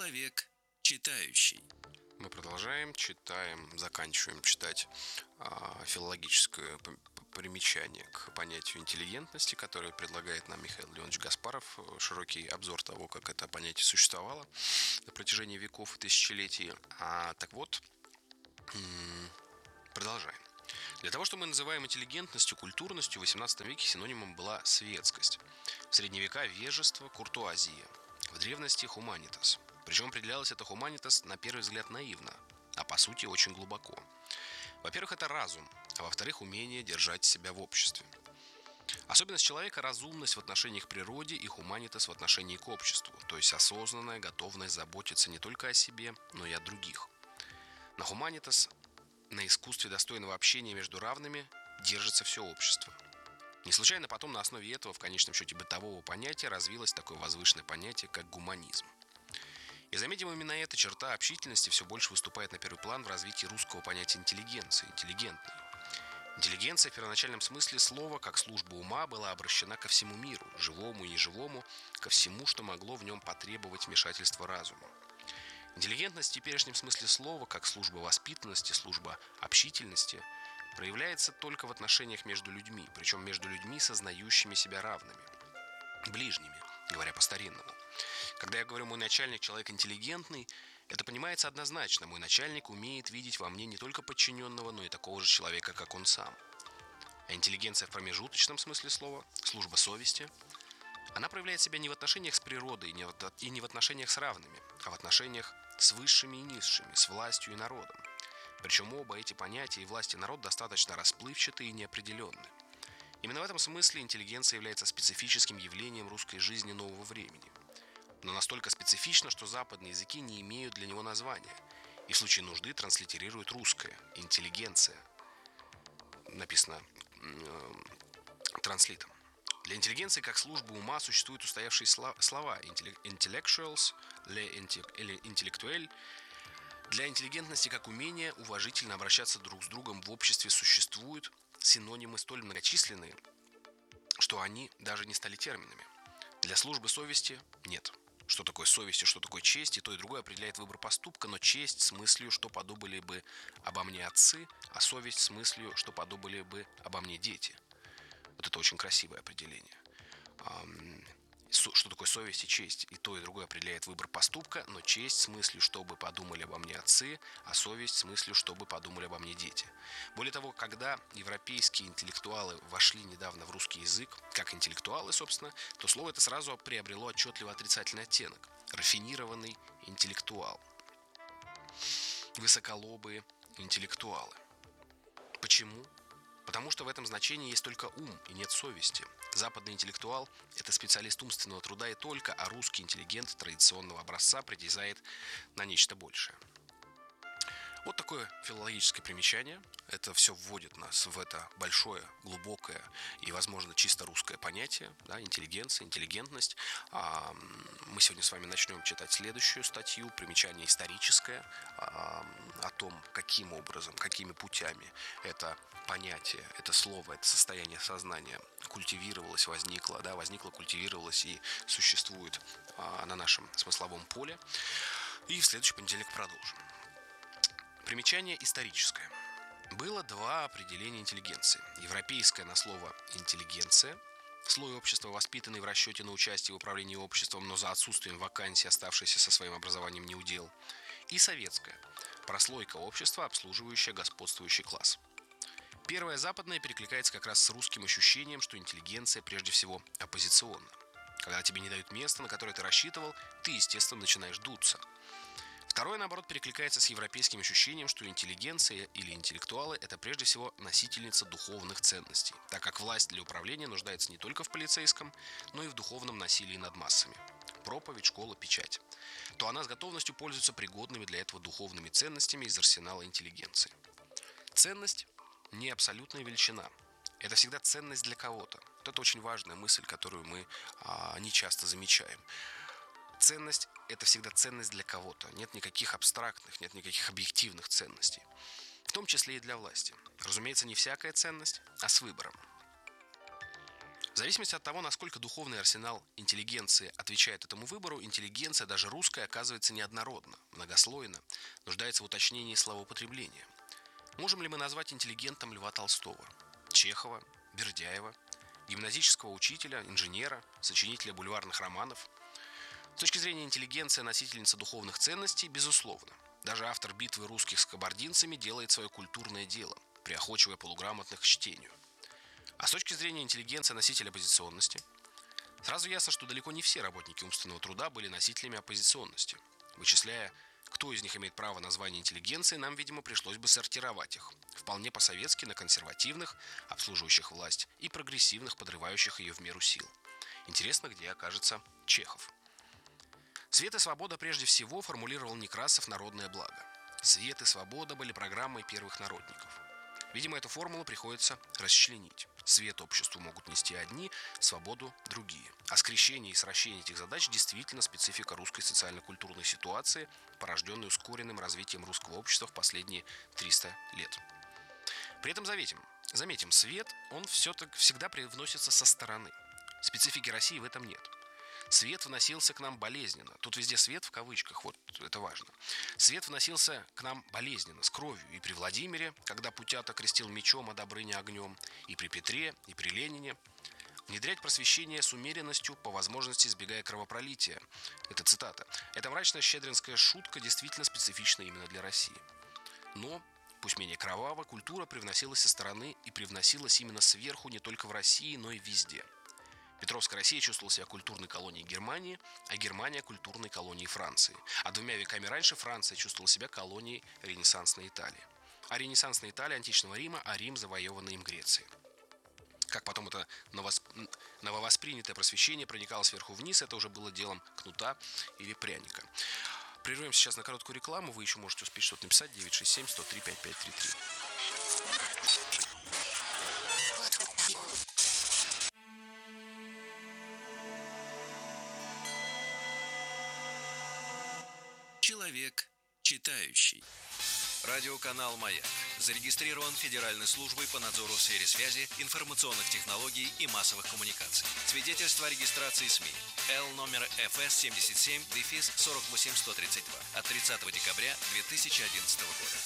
Человек читающий. Мы продолжаем, читаем, заканчиваем читать филологическое примечание к понятию интеллигентности, которое предлагает нам Михаил Леонович Гаспаров. Широкий обзор того, как это понятие существовало на протяжении веков и тысячелетий. Так вот, продолжаем. Для того, что мы называем интеллигентностью, культурностью, в XVIII веке синонимом была светскость. В средние века вежество, куртуазия. В древности хуманитас. Причем определялось это хуманитас на первый взгляд наивно, а по сути очень глубоко. Во-первых, это разум, а во-вторых, умение держать себя в обществе. Особенность человека – разумность в отношении к природе и хуманитас в отношении к обществу, то есть осознанная готовность заботиться не только о себе, но и о других. На хуманитас, на искусстве достойного общения между равными, держится все общество. Не случайно потом на основе этого, в конечном счете, бытового понятия развилось такое возвышенное понятие, как гуманизм. И заметим, именно эта черта общительности все больше выступает на первый план в развитии русского понятия интеллигенции, интеллигентной. Интеллигенция в первоначальном смысле слова, как служба ума, была обращена ко всему миру, живому и неживому, ко всему, что могло в нем потребовать вмешательства разума. Интеллигентность в теперешнем смысле слова, как служба воспитанности, служба общительности, проявляется только в отношениях между людьми, причем между людьми, сознающими себя равными, ближними, говоря по-старинному. Когда я говорю «мой начальник – человек интеллигентный», это понимается однозначно. Мой начальник умеет видеть во мне не только подчиненного, но и такого же человека, как он сам. А интеллигенция в промежуточном смысле слова, служба совести, она проявляет себя не в отношениях с природой и не в отношениях с равными, а в отношениях с высшими и низшими, с властью и народом. Причем оба эти понятия и власть и народ достаточно расплывчаты и неопределенны. Именно в этом смысле интеллигенция является специфическим явлением русской жизни нового времени. Но настолько специфично, что западные языки не имеют для него названия. И в случае нужды транслитерируют русское – интеллигенция. Написано транслитом. Для интеллигенции как службы ума существуют устоявшие слова intellectuals или интеллектуэль. Для интеллигентности как умение уважительно обращаться друг с другом в обществе существуют синонимы столь многочисленные, что они даже не стали терминами. Для службы совести нет. Что такое совесть и что такое честь, и то и другое определяет выбор поступка, но честь с мыслью, что подумали бы обо мне отцы, а совесть с мыслью, что подумали бы обо мне дети. Вот это очень красивое определение. Что такое совесть и честь, и то и другое определяет выбор поступка, но честь с мыслью, чтобы подумали обо мне отцы, а совесть с мыслью, чтобы подумали обо мне дети. Более того, когда европейские интеллектуалы вошли недавно в русский язык, как интеллектуалы, собственно, то слово это сразу приобрело отчетливо отрицательный оттенок. Рафинированный интеллектуал. Высоколобые интеллектуалы. Почему? Потому что в этом значении есть только ум и нет совести. Западный интеллектуал – это специалист умственного труда и только, а русский интеллигент традиционного образца притязает на нечто большее. Вот такое филологическое примечание. Это все вводит нас в это большое, глубокое и, возможно, чисто русское понятие, да, интеллигенция, интеллигентность. Мы сегодня с вами начнем читать следующую статью, примечание историческое, о том, каким образом, какими путями это понятие, это слово, это состояние сознания культивировалось, возникло, культивировалось и существует на нашем смысловом поле. И в следующий понедельник продолжим. Примечание историческое. Было два определения интеллигенции. Европейское на слово «интеллигенция», слой общества, воспитанный в расчете на участие в управлении обществом, но за отсутствием вакансий, оставшийся со своим образованием неудел. И советское – прослойка общества, обслуживающая господствующий класс. Первое западное перекликается как раз с русским ощущением, что интеллигенция прежде всего оппозиционна. Когда тебе не дают место, на которое ты рассчитывал, ты, естественно, начинаешь дуться. Второе, наоборот, перекликается с европейским ощущением, что интеллигенция или интеллектуалы – это прежде всего носительница духовных ценностей, так как власть для управления нуждается не только в полицейском, но и в духовном насилии над массами. Проповедь, школа, печать. То она с готовностью пользуется пригодными для этого духовными ценностями из арсенала интеллигенции. Ценность – не абсолютная величина. Это всегда ценность для кого-то. Вот это очень важная мысль, которую мы не часто замечаем. Ценность – это всегда ценность для кого-то. Нет никаких абстрактных, нет никаких объективных ценностей. В том числе и для власти. Разумеется, не всякая ценность, а с выбором. В зависимости от того, насколько духовный арсенал интеллигенции отвечает этому выбору, интеллигенция, даже русская, оказывается неоднородна, многослойна, нуждается в уточнении словоупотребления. Можем ли мы назвать интеллигентом Льва Толстого, Чехова, Бердяева, гимназического учителя, инженера, сочинителя бульварных романов? С точки зрения интеллигенции, носительница духовных ценностей, безусловно. Даже автор «Битвы русских с кабардинцами» делает свое культурное дело, приохочивая полуграмотных к чтению. А с точки зрения интеллигенции, носитель оппозиционности, сразу ясно, что далеко не все работники умственного труда были носителями оппозиционности. Вычисляя, кто из них имеет право на звание интеллигенции, нам, видимо, пришлось бы сортировать их. Вполне по-советски на консервативных, обслуживающих власть, и прогрессивных, подрывающих ее в меру сил. Интересно, где окажется Чехов. «Свет и свобода» прежде всего формулировал Некрасов «Народное благо». Свет и свобода были программой первых народников. Видимо, эту формулу приходится расчленить. Свет обществу могут нести одни, свободу – другие. А скрещение и сращение этих задач действительно специфика русской социально-культурной ситуации, порожденной ускоренным развитием русского общества в последние 300 лет. При этом заметим, свет, он всегда привносится со стороны. Специфики России в этом нет. Свет вносился к нам болезненно. Тут везде свет в кавычках, вот это важно. Свет вносился к нам болезненно, с кровью. И при Владимире, когда Путята крестил мечом, а Добрыня огнем, и при Петре, и при Ленине. Внедрять просвещение с умеренностью, по возможности избегая кровопролития. Это цитата. Эта мрачная щедринская шутка действительно специфична именно для России. Но, пусть менее кроваво, культура привносилась со стороны и привносилась именно сверху не только в России, но и везде. Петровская Россия чувствовала себя культурной колонией Германии, а Германия – культурной колонией Франции. А 2 веками раньше Франция чувствовала себя колонией ренессансной Италии. А ренессансная Италия – античного Рима, а Рим – завоеванный им Грецией. Как потом это нововоспринятое просвещение проникало сверху вниз, это уже было делом кнута или пряника. Прервемся сейчас на короткую рекламу. Вы еще можете успеть что-то написать. 967-103-5533. Человек читающий. Радиоканал «Маяк» зарегистрирован Федеральной службой по надзору в сфере связи, информационных технологий и массовых коммуникаций. Свидетельство о регистрации СМИ. Л номер ФС 77-48132 от 30 декабря 2011 года.